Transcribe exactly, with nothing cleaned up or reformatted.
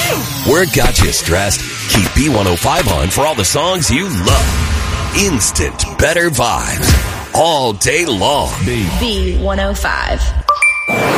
Work got you stressed? Keep B one oh five on for all the songs you love. Instant better vibes all day long. B one oh five.